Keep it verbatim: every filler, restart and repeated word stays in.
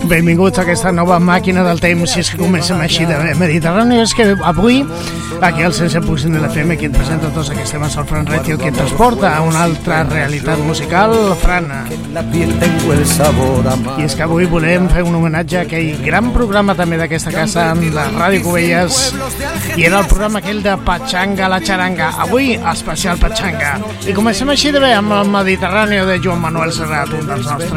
Benvinguts a aquesta nova màquina del temps, si és que comencem així de Mediterrani. És que avui, aquí al cent set punt cinc de l'F M, qui et presenta tots aquests temes, el Fran Recio, qui et transporta a una altra realitat musical, Fran. I és que avui volem fer un homenatge a aquell gran programa també d'aquesta casa, la Ràdio Cubelles, i era el programa aquell de Pachanga la Charanga. Avui, especial Pachanga. I comencem així de bé amb el Mediterrani de Joan Manuel Serrat, un dels nostres